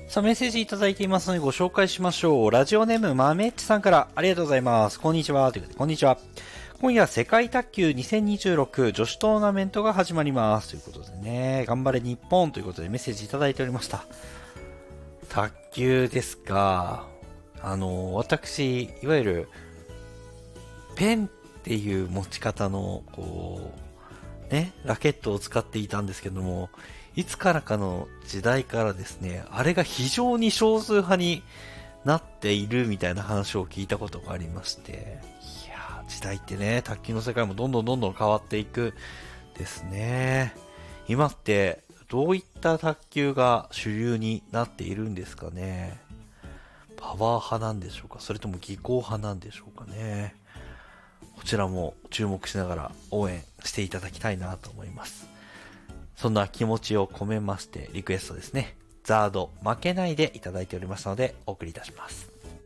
さあ、メッセージいただいていますのでご紹介しましょう。ラジオネームまめっちさんからありがとうございます。こんにちは。ということで、こんにちは。今夜、世界卓球2026女子トーナメントが始まります。ということでね、頑張れ日本ということでメッセージいただいておりました。卓球ですか。私、いわゆる、ペンっていう持ち方の、ラケットを使っていたんですけども、いつからかの時代からですね、あれが非常に少数派になっているみたいな話を聞いたことがありまして、いやー、時代ってね、卓球の世界もどんどん変わっていくですね。今ってどういった卓球が主流になっているんですかね。パワー派なんでしょうか、それとも技巧派なんでしょうかね。こちらも注目しながら応援していただきたいなと思います。そんな気持ちを込めましてリクエストですね。ザード負けないでいただいておりますのでお送りいたします。